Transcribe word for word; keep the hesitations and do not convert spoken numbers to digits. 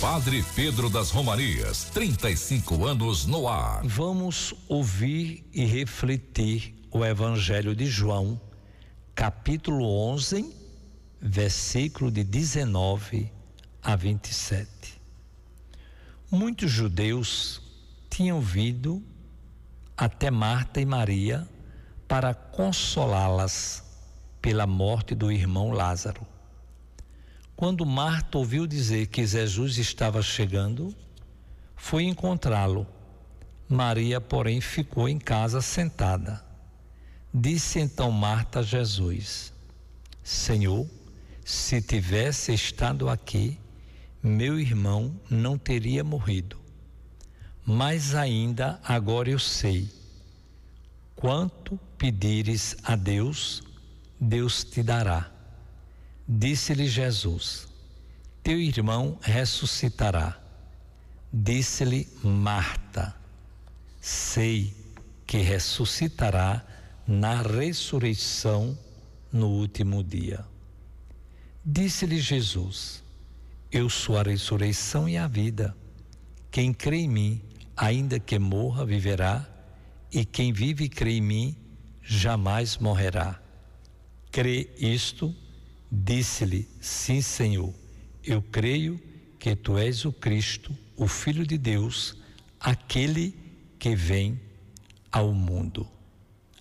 Padre Pedro das Romarias, trinta e cinco anos no ar. Vamos ouvir e refletir o Evangelho de João, capítulo onze, versículo de dezenove a vinte e sete. Muitos judeus tinham vindo até Marta e Maria para consolá-las pela morte do irmão Lázaro. Quando Marta ouviu dizer que Jesus estava chegando, foi encontrá-lo. Maria, porém, ficou em casa sentada. Disse então Marta a Jesus: Senhor, se tivesse estado aqui, meu irmão não teria morrido. Mas ainda agora eu sei, quanto pedires a Deus, Deus te dará. Disse-lhe Jesus: teu irmão ressuscitará. Disse-lhe Marta: sei que ressuscitará na ressurreição no último dia. Disse-lhe Jesus: eu sou a ressurreição e a vida. Quem crê em mim, ainda que morra, viverá, e quem vive e crê em mim, jamais morrerá. Crê isto? Disse-lhe: sim, Senhor, eu creio que tu és o Cristo, o Filho de Deus, aquele que vem ao mundo.